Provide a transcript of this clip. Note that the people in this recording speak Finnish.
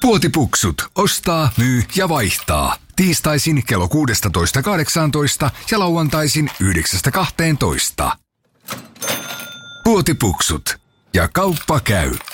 Puotipuksut. Ostaa, myy ja vaihtaa. Tiistaisin kello 16.18 ja lauantaisin 9.12. Puotipuksut. Ja kauppa käy.